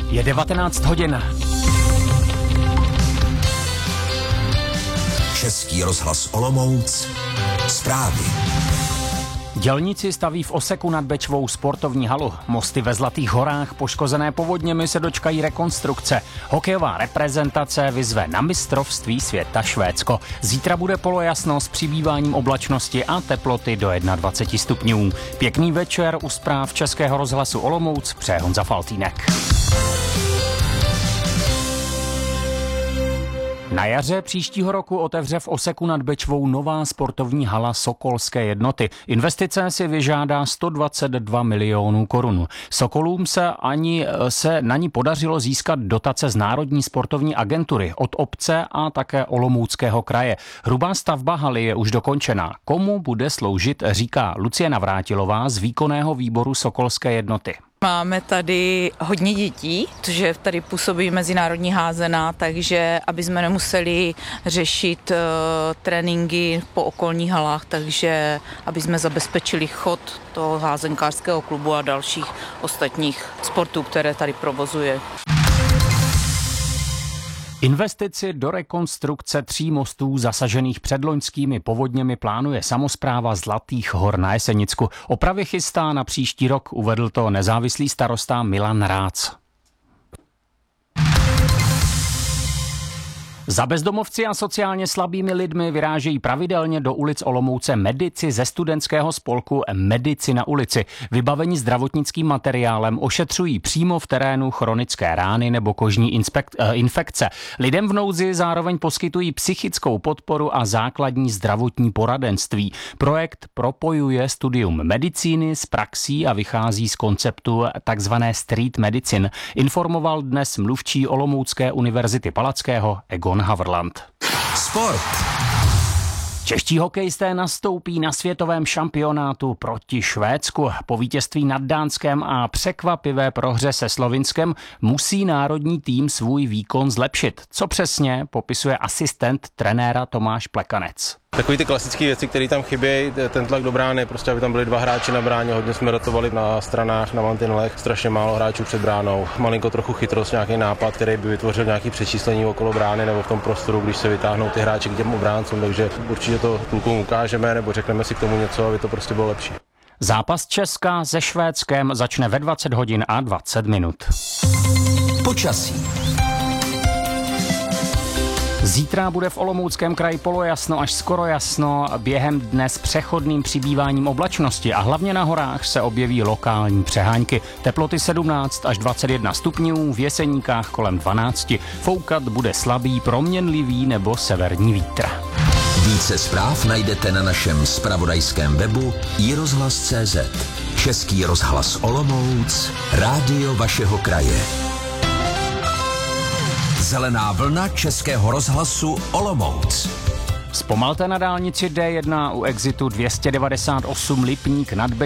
Je 19 hodin. Český rozhlas Olomouc. Zprávy. Dělníci staví v Oseku nad Bečvou sportovní halu. Mosty ve Zlatých horách poškozené povodněmi se dočkají rekonstrukce. Hokejová reprezentace vyzve na mistrovství světa Švédsko. Zítra bude polojasno s přibýváním oblačnosti a teploty do 21 stupňů. Pěkný večer u zpráv Českého rozhlasu Olomouc přeje Honza Faltýnek. Na jaře příštího roku otevře v Oseku nad Bečvou nová sportovní hala Sokolské jednoty. Investice si vyžádá 122 milionů korun. Sokolům se na ní podařilo získat dotace z Národní sportovní agentury, od obce a také Olomouckého kraje. Hrubá stavba haly je už dokončená. Komu bude sloužit, říká Lucie Navrátilová z výkonného výboru Sokolské jednoty. Máme tady hodně dětí, protože tady působí mezinárodní házená, takže aby jsme nemuseli řešit tréninky po okolních halách, takže aby jsme zabezpečili chod toho házenkářského klubu a dalších ostatních sportů, které tady provozuje. Investici do rekonstrukce 3 mostů zasažených předloňskými povodněmi plánuje samospráva Zlatých hor na Jesenicku. Opravy chystá na příští rok, uvedl to nezávislý starosta Milan Rác. Za bezdomovci a sociálně slabými lidmi vyrážejí pravidelně do ulic Olomouce medici ze studentského spolku Medici na ulici. Vybavení zdravotnickým materiálem ošetřují přímo v terénu chronické rány nebo kožní infekce. Lidem v nouzi zároveň poskytují psychickou podporu a základní zdravotní poradenství. Projekt propojuje studium medicíny s praxí a vychází z konceptu takzvané street medicine, informoval dnes mluvčí Olomoucké univerzity Palackého Egon Havrland. Sport. Čeští hokejisté nastoupí na světovém šampionátu proti Švédsku. Po vítězství nad Dánskem a překvapivé prohře se Slovinskem musí národní tým svůj výkon zlepšit. Co přesně, popisuje asistent trenéra Tomáš Plekanec. Takový ty klasické věci, které tam chybějí, ten tlak do brány, prostě aby tam byli 2 hráči na bráně, hodně jsme rotovali na stranách, na mantinelech, strašně málo hráčů před bránou, malinko trochu chytrost, nějaký nápad, který by vytvořil nějaký přečíslení okolo brány nebo v tom prostoru, když se vytáhnou ty hráči k těm obráncům, takže určitě to klukům ukážeme nebo řekneme si k tomu něco, aby to prostě bylo lepší. Zápas Česka se Švédskem začne ve 20 hodin a 20 minut. Počasí. Zítra bude v Olomouckém kraji polojasno až skoro jasno, během dne s přechodným přibýváním oblačnosti a hlavně na horách se objeví lokální přehánky. Teploty 17 až 21 stupňů, v Jeseníkách kolem 12. Foukat bude slabý, proměnlivý nebo severní vítr. Více zpráv najdete na našem zpravodajském webu iRozhlas.cz. Český rozhlas Olomouc, rádio vašeho kraje. Zelená vlna Českého rozhlasu Olomouc. Zpomalte na dálnici D1 u exitu 298 Lipník nad